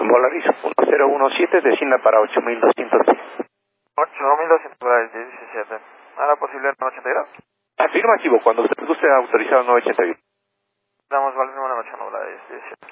Volaris 1017, descienda para 8210. 8200 dólares, 17. ¿Ahora posible 982? Afirmativo, cuando usted guste autorizado 981. Damos vale número 8 dólares, 17.